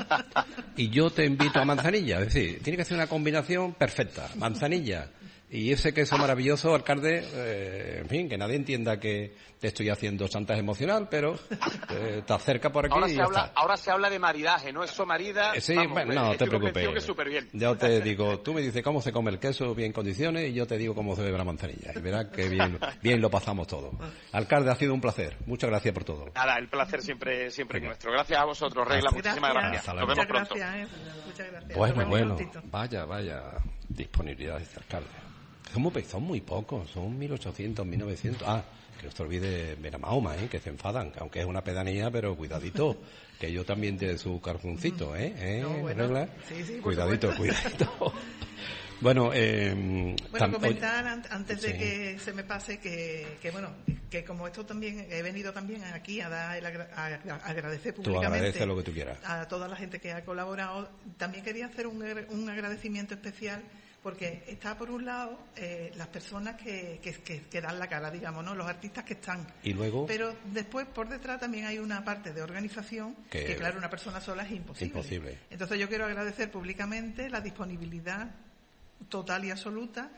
y yo te invito a Manzanilla. Es decir, tiene que ser una combinación perfecta. Manzanilla y ese queso maravilloso, alcalde, eh, en fin, que nadie entienda que te estoy haciendo chantaje emocional, pero eh, te acerca por aquí ahora y se ya habla, está. Ahora se habla de maridaje, ¿no? Eso marida... Sí, vamos, bueno, no, eh, te preocupes. Que ya te digo, tú me dices cómo se come el queso bien en condiciones y yo te digo cómo se bebe la manzanilla. Y verás que bien, bien lo pasamos todo. Alcalde, ha sido un placer. Muchas gracias por todo. Nada, el placer siempre siempre es nuestro. Gracias a vosotros, Regla. Muchísimas gracias. gracias. Nos vemos Muchas pronto. Gracias, eh. Muchas gracias. Bueno, bueno, vaya, vaya disponibilidad de este alcalde. Son muy, son muy pocos, son mil ochocientos, mil novecientos. Ah, que no se olvide Benamahoma, ¿eh? Que se enfadan, aunque es una pedanía, pero cuidadito, que yo también tiene su carjuncito, ¿eh? ¿Eh? No, bueno, ¿Regla? Sí, sí, cuidadito, cuidadito. Bueno, eh, bueno, comentar antes de sí. que se me pase que, que bueno, que como esto también he venido también aquí a dar el agra a, a agradecer públicamente lo que tú quieras. a toda la gente que ha colaborado, también quería hacer un, un agradecimiento especial, porque está por un lado eh, las personas que, que, que, que dan la cara, digamos, ¿no? Los artistas que están. Y luego. Pero después por detrás también hay una parte de organización que, que claro, una persona sola es imposible. imposible. Entonces yo quiero agradecer públicamente la disponibilidad total y absoluta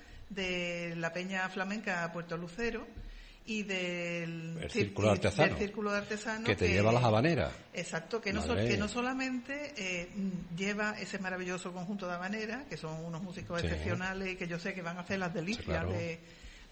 de la Peña Flamenca Puerto Lucero y del el círculo artesano, del círculo de artesanos que te que, lleva las habaneras. Exacto, que no, so, que no solamente eh, lleva ese maravilloso conjunto de habaneras, que son unos músicos sí. excepcionales y que yo sé que van a hacer las delicias sí, claro. de,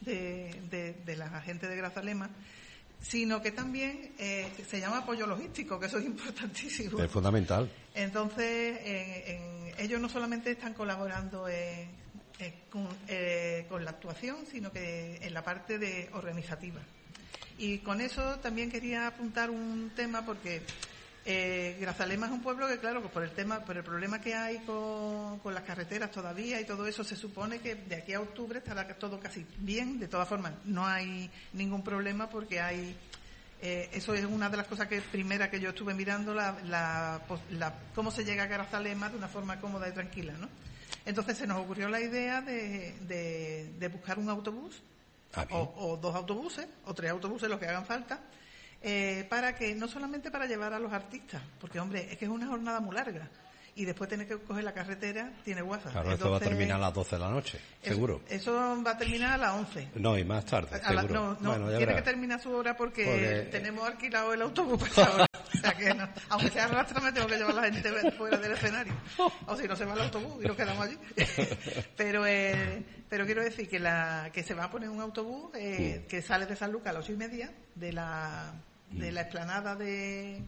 de, de, de la gente de Grazalema, sino que también eh, se llama apoyo logístico, que eso es importantísimo. Es fundamental. Entonces, en, en, ellos no solamente están colaborando en, en, con, eh, con la actuación, sino que en la parte de organizativa. Y con eso también quería apuntar un tema porque eh, Grazalema es un pueblo que, claro, pues por el tema, por el problema que hay con, con las carreteras todavía y todo eso, se supone que de aquí a octubre estará todo casi bien. De todas formas, no hay ningún problema porque hay... Eh, eso es una de las cosas que primera que yo estuve mirando, la, la, la, cómo se llega a Grazalema de una forma cómoda y tranquila, ¿no? Entonces se nos ocurrió la idea de, de, de buscar un autobús, ah, o, o dos autobuses, o tres autobuses, los que hagan falta, eh, para que, no solamente para llevar a los artistas, porque hombre, es que es una jornada muy larga, y después tener que coger la carretera, tiene guasa. Claro, esto va a terminar a las doce de la noche, eso, seguro. Eso va a terminar a las once. No, y más tarde, a la, seguro. no, no, bueno, tiene verás. que terminar su hora porque, porque tenemos alquilado el autobús para esa hora. O sea que no, aunque sea arrastra, me tengo que llevar a la gente fuera del escenario. O si no, se va el autobús y nos quedamos allí. Pero eh, pero quiero decir que la que se va a poner un autobús eh, mm. que sale de San Lucas a las ocho y media de la, de la explanada de...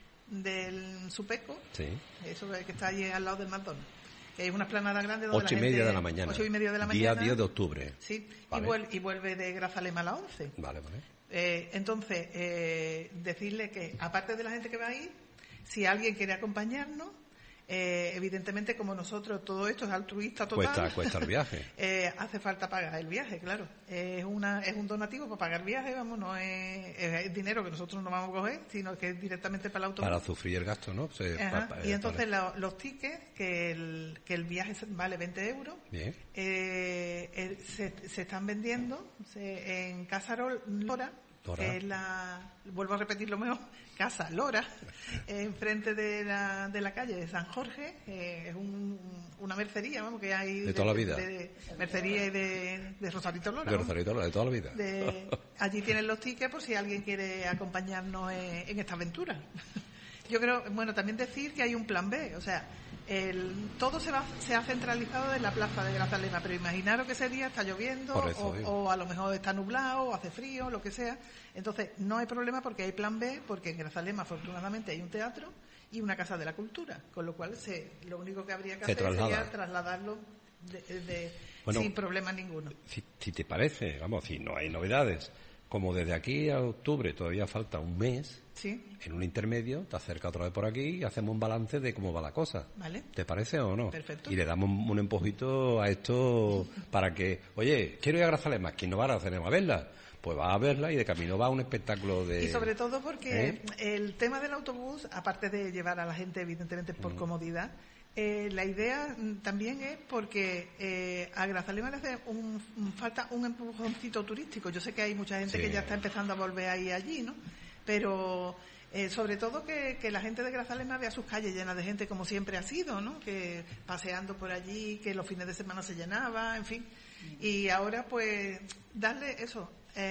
del Supeco, sí. Eso que está allí al lado del McDonald's, que es una explanada grande donde ocho la y media gente, de la mañana, ocho y media de la día mañana, diez de octubre, sí, vale. y, vuel, y vuelve de Grazalema a las once. Vale, vale. Eh, entonces, eh, decirle que aparte de la gente que va a ir, si alguien quiere acompañarnos, eh, evidentemente como nosotros todo esto es altruista total, cuesta, cuesta el viaje, eh, hace falta pagar el viaje, claro, es una es un donativo para pagar el viaje, vamos, no es, es dinero que nosotros no vamos a coger, sino que es directamente para el autobús, para sufrir el gasto, ¿no? Se, Ajá, pa, pa, y entonces para... la, los tickets, que el, que el viaje vale veinte euros, bien. Eh, eh, se, se están vendiendo se, en Casa Lora, Lora, que es la, vuelvo a repetir lo mejor, Casa Lora, enfrente de la, de la calle de San Jorge, eh, es un, una mercería, vamos, que hay de toda la vida, de, de mercería y de, de Rosarito Lora, de Rosarito Lora, de toda la vida. De, allí tienen los tickets por si alguien quiere acompañarnos en, en esta aventura. Yo creo, bueno, también decir que hay un plan B, o sea, el, todo se va se ha centralizado en la plaza de Grazalema, pero imaginaros que ese día está lloviendo o, o a lo mejor está nublado o hace frío, lo que sea. Entonces no hay problema porque hay plan B, porque en Grazalema afortunadamente hay un teatro y una casa de la cultura, con lo cual se, lo único que habría que se hacer traslada. sería trasladarlo de, de, bueno, sin problema ninguno. Si, si te parece, vamos, si no hay novedades, como desde aquí a octubre todavía falta un mes, sí, en un intermedio te acercas otra vez por aquí y hacemos un balance de cómo va la cosa. ¿Vale? ¿Te parece o no? Perfecto. Y le damos un empujito a esto para que, oye, quiero ir a Grazalema, ¿quién no va a Grazalema a verla? Pues va a verla y de camino va a un espectáculo de... Y sobre todo porque ¿Eh? el tema del autobús, aparte de llevar a la gente evidentemente por mm. comodidad, Eh, la idea también es porque eh, a Grazalema le hace un, un, falta un empujoncito turístico. Yo sé que hay mucha gente sí. que ya está empezando a volver a ir allí, ¿no? Pero eh, sobre todo que, que la gente de Grazalema vea sus calles llenas de gente como siempre ha sido, ¿no? Que paseando por allí, que los fines de semana se llenaba, en fin. Y ahora pues darle eso,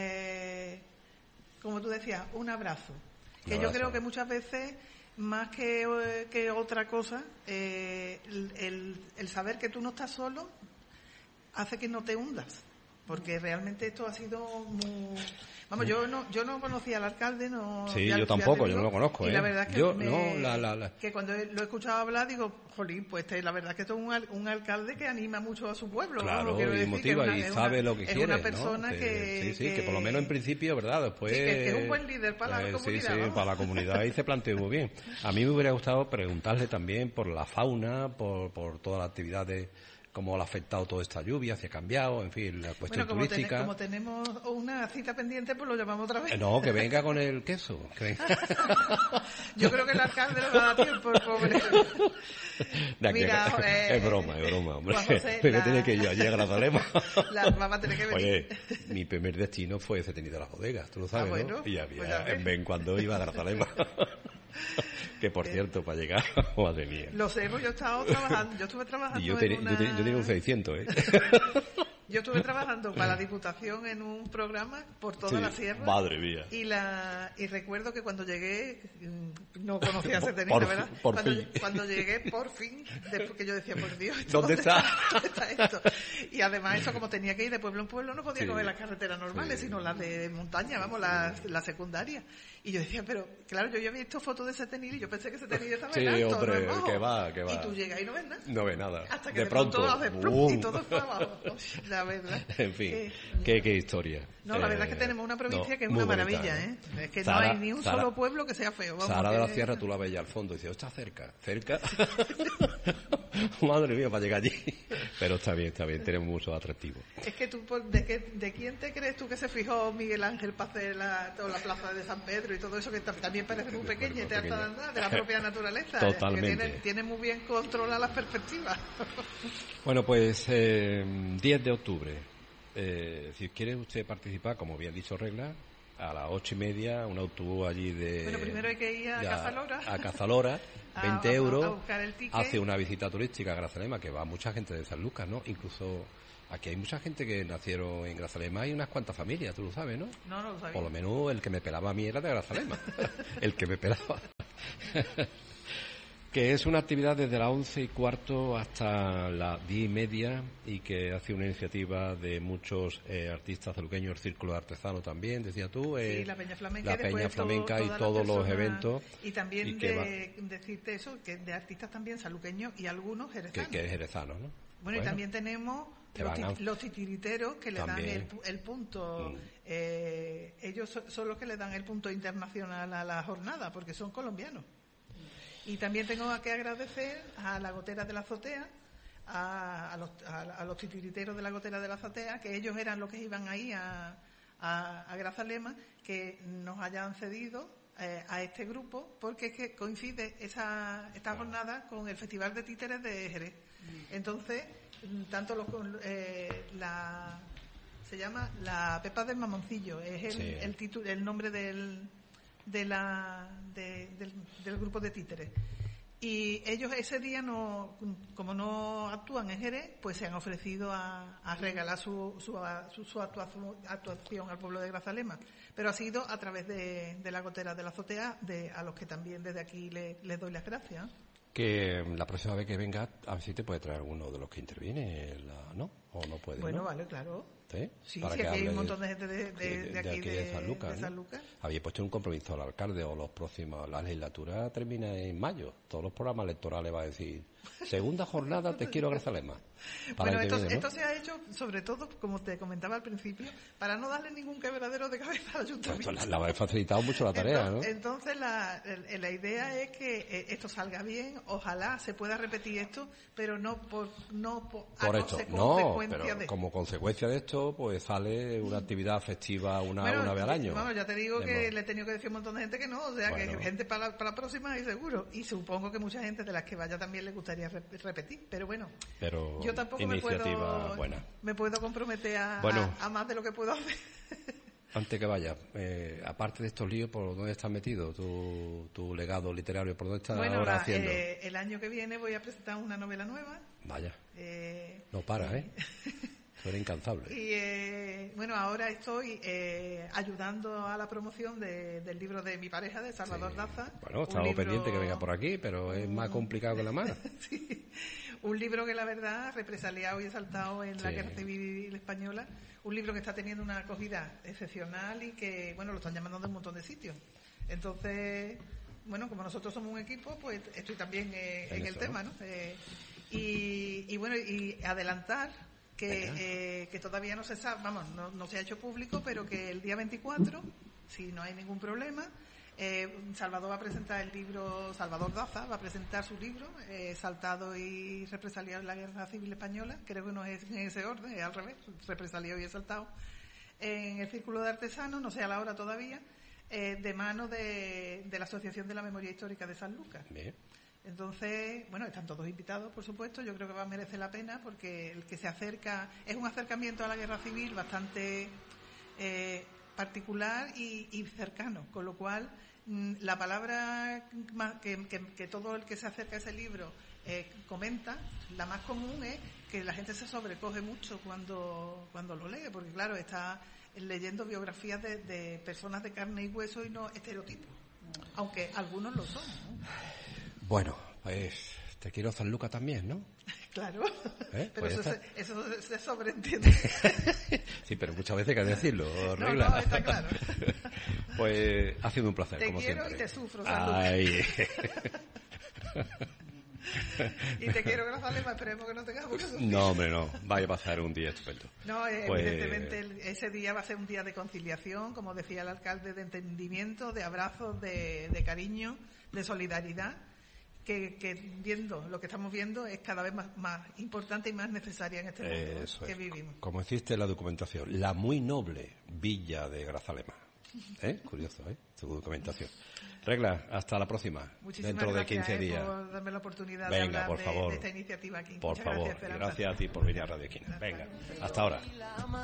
eh, como tú decías, un abrazo. Que un abrazo. Yo creo que muchas veces... Más que, que otra cosa, eh, el, el, el saber que tú no estás solo hace que no te hundas, porque realmente esto ha sido muy... Vamos, yo no yo no conocía al alcalde, no... Sí, ya, yo tampoco, digo, yo no lo conozco, y ¿eh? la verdad que, yo, me, no, la, la, la... que cuando lo he escuchado hablar digo, jolín, pues este, la verdad que esto es un, un alcalde que anima mucho a su pueblo. Claro, ¿no? y motiva una, y sabe una, lo que es quiere, una persona ¿no? que, Sí, sí, que... que por lo menos en principio, ¿verdad? Después... Sí, que, que es un buen líder para la eh, comunidad. Sí, sí, ¿no? para la comunidad y se planteó muy bien. A mí me hubiera gustado preguntarle también por la fauna, por, por todas las actividades... cómo le ha afectado toda esta lluvia, si ha cambiado, en fin, la cuestión bueno, como turística. Ten, como tenemos una cita pendiente, pues lo llamamos otra vez. Eh, no, que venga con el queso. Que venga. Yo creo que el alcalde no va a dar tiempo, el pobre. Nah, Mira, que, eh, es broma, es broma, hombre. José, Pero la... tiene que ir allí a Grazalema. La mamá tiene que venir. Oye, mi primer destino fue Cetenir de las Bodegas, tú lo sabes, ah, bueno, ¿no? Y había, pues ya en vez en cuando iba a Grazalema. Que por cierto, para llegar, madre mía. Lo sé, pues yo he estado trabajando, yo estuve trabajando y yo, ten, en una... yo, ten, yo tenía un seiscientos, ¿eh? Yo estuve trabajando para la Diputación en un programa por toda sí, la sierra. Madre mía. Y la y recuerdo que cuando llegué, no conocía a Cetenir, por, ¿verdad? Por cuando, fin. cuando llegué, por fin, después que yo decía, por Dios, ¿dónde, ¿dónde está? ¿dónde está esto? Y además eso, como tenía que ir de pueblo en pueblo, no podía sí, coger las carreteras normales, sí. sino las de montaña, vamos, las la secundarias. Y yo decía, pero claro, yo ya había visto fotos de Cetenir y yo pensé que Cetenir estaba sí, en alto, hombre, no que va, que va. Y tú llegas y no ves nada. No ves nada. Hasta que de, de pronto, pronto haces plum, y todo está abajo. La la verdad. En fin, que, qué, qué historia. No, la eh, verdad es que tenemos una provincia no, que es muy una bonita, maravilla, ¿eh? ¿eh? Es que Zara, no hay ni un Zara, solo pueblo que sea feo. Vamos, Zara de la que... Sierra, tú la ves al fondo y dices, está cerca, cerca. Madre mía, para llegar allí. Pero está bien, está bien, tenemos muchos atractivos. Es que tú, ¿de, qué, ¿de quién te crees tú que se fijó Miguel Ángel para hacer la, toda la plaza de San Pedro y todo eso, que también parece muy pequeña y te harta de andar, de la propia naturaleza? Totalmente. Que tiene, tiene muy bien controladas las perspectivas. Bueno, pues eh, diez de octubre. Eh, si quiere usted participar, como bien dicho regla, a las ocho y media, un autobús allí de... Bueno, primero hay que ir a Cazalora. A Cazalora, veinte euros, a buscar el ticket. hace una visita turística a Grazalema, que va mucha gente de San Lucas, ¿no? Incluso aquí hay mucha gente que nacieron en Grazalema, hay unas cuantas familias, tú lo sabes, ¿no? No, no lo sabía. Por lo menos el que me pelaba a mí era de Grazalema, el que me pelaba. Que es una actividad desde las once y cuarto hasta las diez y media y que hace una iniciativa de muchos eh, artistas zaluqueños, el Círculo de Artesanos también, decía tú. Eh, sí, la Peña Flamenca, la y, Peña Flamenca todo, y todos los eventos. Y también y de, va, decirte eso, que de artistas también saluqueños y algunos jerezanos. Que, que es jerezano, ¿no? Bueno, bueno, y también tenemos los, a... los titiriteros que le también. dan el, el punto. Mm. Eh, ellos son, son los que le dan el punto internacional a la jornada, porque son colombianos. Y también tengo que agradecer a la Gotera de la Azotea, a, a, los, a, a los titiriteros de la Gotera de la Azotea, que ellos eran los que iban ahí a, a, a Grazalema, que nos hayan cedido eh, a este grupo, porque es que coincide esa esta jornada con el Festival de Títeres de Jerez. Entonces, tanto los eh, la se llama la Pepa del Mamoncillo, es el, sí. el, título, el nombre del de la de, del, del grupo de títeres, y ellos ese día no, como no actúan en Jerez, pues se han ofrecido a, a regalar su su, su, su actuación, actuación al pueblo de Grazalema, pero ha sido a través de, de la Gotera de la Azotea, de, a los que también desde aquí les le doy las gracias. Que la próxima vez que venga, a ver si te puede traer alguno de los que interviene, la, ¿no? O no puede. Bueno, ¿no? vale, claro. ¿Sí? Sí, sí, aquí hay un montón de gente de, de, de, de aquí, de, de San Lucas. De San Lucas. ¿no? Había puesto un compromiso al alcalde o los próximos. La legislatura termina en mayo. Todos los programas electorales va a decir: segunda jornada, te quiero a Grazalema. Bueno, esto, viene, ¿no? esto se ha hecho, sobre todo, como te comentaba al principio, para no darle ningún quebradero de cabeza al ayuntamiento. Pues la, la ha facilitado mucho la tarea, entonces, ¿no? Entonces, la, la idea es que esto salga bien, ojalá se pueda repetir esto, pero no por no por, por esto, no, pero de... como consecuencia de esto, pues sale una actividad festiva una, bueno, una vez al año. Bueno, ya te digo de que modo. le he tenido que decir a un montón de gente que no, o sea, bueno. que gente para la, para la próxima hay seguro, y supongo que mucha gente de las que vaya también le gustaría re- repetir, pero bueno, pero yo tampoco me puedo, buena. me puedo comprometer a, bueno, a, a más de lo que puedo hacer. Antes que vaya, eh, aparte de estos líos, ¿por dónde estás metido? ¿Tu, tu legado literario, por dónde estás bueno, ahora la, haciendo? Eh, el año que viene voy a presentar una novela nueva. Vaya. Eh, no para, ¿eh? Eres incansable. Y eh, bueno, ahora estoy eh, ayudando a la promoción de, del libro de mi pareja, de Salvador sí. Daza. Bueno, estamos libro... pendientes que venga por aquí, pero es más complicado que la mano. Sí. Un libro que la verdad represaliado y exaltado en sí. la Guerra Civil Española. Un libro que está teniendo una acogida excepcional y que, bueno, lo están llamando de un montón de sitios. Entonces, bueno, como nosotros somos un equipo, pues estoy también eh, en, en el tema, ¿no? Eh, y, y bueno, y adelantar que, eh, que todavía no se sabe, vamos, no, no se ha hecho público, pero que el día veinticuatro, si no hay ningún problema, eh, Salvador va a presentar el libro, Salvador Daza va a presentar su libro, eh, Saltado y represaliado en la Guerra Civil Española, creo que no es en ese orden, es al revés, represaliado y exaltado, en el Círculo de Artesanos, no sé a la hora todavía, eh, de mano de, de la Asociación de la Memoria Histórica de San Lucas. Bien. Entonces, bueno, están todos invitados, por supuesto. Yo creo que va a merecer la pena porque el que se acerca es un acercamiento a la guerra civil bastante eh, particular y, y cercano, con lo cual mmm, la palabra que, que, que todo el que se acerca a ese libro eh, comenta, la más común es que la gente se sobrecoge mucho cuando, cuando lo lee, porque claro, está leyendo biografías de, de personas de carne y hueso y no estereotipos, aunque algunos lo son, ¿no? Bueno, pues te quiero San Lucas también, ¿no? Claro, ¿Eh? pero pues eso se, eso se sobreentiende. Sí, pero muchas veces hay que decirlo, no, regla. no, está claro. Pues ha sido un placer, te como quiero siempre. Y te sufro, San Ay. Lucas. Y te quiero, Grazalema, esperemos que no tengamos que sufrir. No, hombre, no. Vaya a pasar un día estupendo. No, eh, Pues... evidentemente el- ese día va a ser un día de conciliación, como decía el alcalde, de entendimiento, de abrazos, de, de cariño, de solidaridad, que, que viendo lo que estamos viendo es cada vez más, más importante y más necesaria en este mundo Eso que es. vivimos. Como hiciste en la documentación, la muy noble villa de Grazalema. ¿Eh? Curioso, ¿eh? Tu documentación. Regla, hasta la próxima. Muchísimas dentro de gracias, quince eh, días. por darme la oportunidad Venga, de hablar por de, favor. de esta iniciativa aquí. Por Muchas favor, gracias, Esperanza. gracias a ti por venir a Radio Esquina. Venga, hasta ahora.